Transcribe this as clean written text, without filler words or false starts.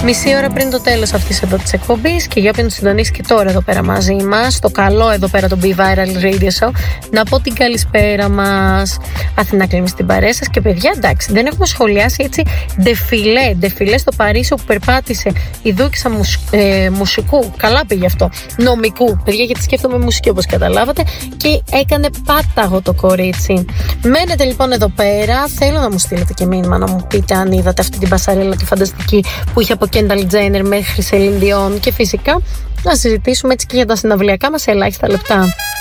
Μισή ώρα πριν το τέλος αυτής εδώ της εκπομπής και για όποιον συντονίσει και τώρα εδώ πέρα μαζί μας, το καλό εδώ πέρα το Be Viral Radio Show, να πω την καλησπέρα μας. Αθηνά Κλίμη στην παρέα σας και παιδιά, εντάξει, δεν έχουμε σχολιάσει έτσι ντεφιλέ στο Παρίσι που περπάτησε η δούκισσα μουσικού. Καλά πήγε αυτό. Νομικού, παιδιά, γιατί σκέφτομαι μουσική όπως καταλάβατε, και έκανε πάταγο το κορίτσι. Μένετε λοιπόν εδώ πέρα. Θέλω να μου στείλετε και μήνυμα να μου πείτε αν είδατε αυτή την πασαρέλα τη φανταστική που είχε από Kendall Jenner μέχρι Celine Dion, και φυσικά να συζητήσουμε έτσι και για τα συναυλιακά μας σε ελάχιστα λεπτά.